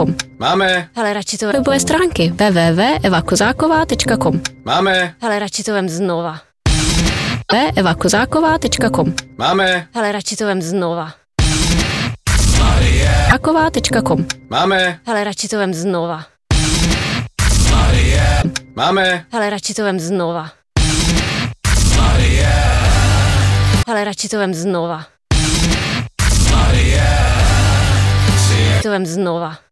www.evakozáková.com. Máme. Hele, radši to webové stránky www.evakozáková.com. Máme. Hele, radši to vem znova. www.evakozáková.com. Máme. Hele, radši to vem znova. Aková.com. Máme. Hele, radši to vem znova. Máme. Hele, radši to vem znova. Hele, radši to vem znova. To vem znova.